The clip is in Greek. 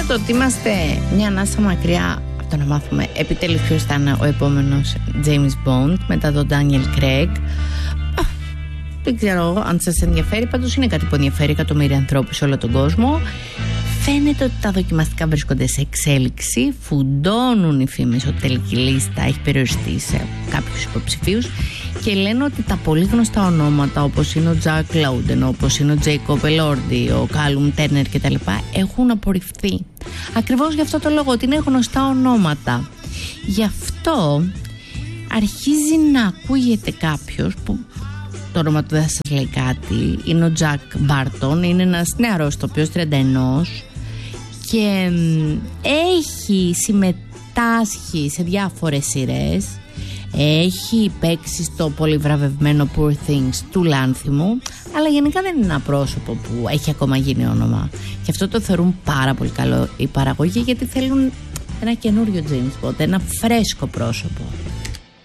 Φαίνεται ότι είμαστε μια ανάσα μακριά από το να μάθουμε επιτέλους ποιος θα είναι ο επόμενος James Bond μετά τον Daniel Craig. Δεν ξέρω αν σας ενδιαφέρει, πάντως είναι κάτι που ενδιαφέρει εκατομμύρια ανθρώπους σε όλο τον κόσμο. Φαίνεται ότι τα δοκιμαστικά βρίσκονται σε εξέλιξη, φουντώνουν οι φήμες ότι η τελική λίστα έχει περιοριστεί σε κάποιους υποψηφίους και λένε ότι τα πολύ γνωστά ονόματα όπως είναι ο Jack Lowden, όπως είναι ο Jacob Elordi, ο Callum Turner κτλ. Έχουν απορριφθεί. Ακριβώς γι' αυτό το λόγο, ότι είναι γνωστά ονόματα. Γι' αυτό αρχίζει να ακούγεται κάποιος που το όνομα του δεν θα σας λέει κάτι. Είναι ο Jack Barton, είναι ένας νεαρός ηθοποιός 31 και έχει συμμετάσχει σε διάφορες σειρές. Έχει παίξει στο πολύ βραβευμένο Poor Things του Λάνθιμου, αλλά γενικά δεν είναι ένα πρόσωπο που έχει ακόμα γίνει όνομα. Και αυτό το θεωρούν πάρα πολύ καλό οι παραγωγοί, γιατί θέλουν ένα καινούριο James Bond, ένα φρέσκο πρόσωπο.